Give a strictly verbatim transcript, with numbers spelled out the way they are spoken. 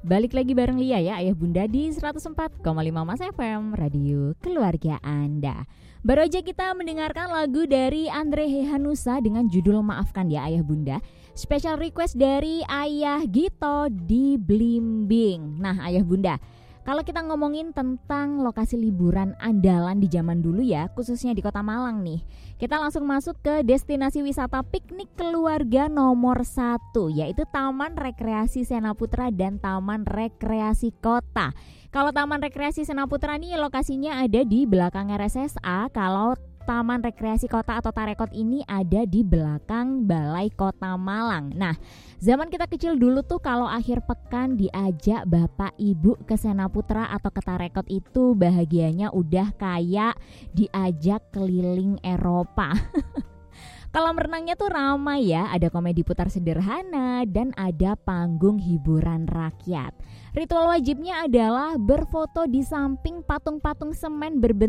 Balik lagi bareng Lia ya, Ayah Bunda di seratus empat koma lima Mas F M, radio keluarga Anda. Baru aja kita mendengarkan lagu dari Andre Hehanussa dengan judul Maafkan Ya Ayah Bunda. Special request dari Ayah Gito di Blimbing. Nah Ayah Bunda, kalau kita ngomongin tentang lokasi liburan andalan di zaman dulu ya, khususnya di Kota Malang nih, kita langsung masuk ke destinasi wisata piknik keluarga nomor satu, yaitu Taman Rekreasi Senaputra dan Taman Rekreasi Kota. Kalau Taman Rekreasi Senaputra nih lokasinya ada di belakang R S S A, kalau Taman Rekreasi Kota atau Tarekot ini ada di belakang Balai Kota Malang. Nah, zaman kita kecil dulu tuh kalau akhir pekan diajak bapak ibu ke Senaputra atau ke Tarekot itu bahagianya udah kayak diajak keliling Eropa. Kolam renangnya tuh ramai ya, ada komedi putar sederhana dan ada panggung hiburan rakyat. Ritual wajibnya adalah berfoto di samping patung-patung semen berbentuk